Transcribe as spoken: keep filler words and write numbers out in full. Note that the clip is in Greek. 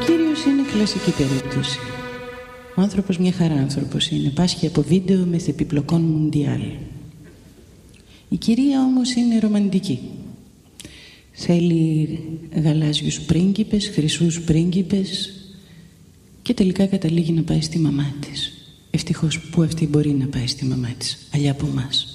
Κύριος είναι κλασική περίπτωση. Ο άνθρωπος μια χαρά άνθρωπος είναι. Πάσχει από βίντεο με επιπλοκών μουντιάλ. Η κυρία όμως είναι ρομαντική. Θέλει γαλάζιους πρίγκιπες, χρυσούς πρίγκιπες και τελικά καταλήγει να πάει στη μαμά της. Ευτυχώς που αυτή μπορεί να πάει στη μαμά της, αλλιά από εμάς.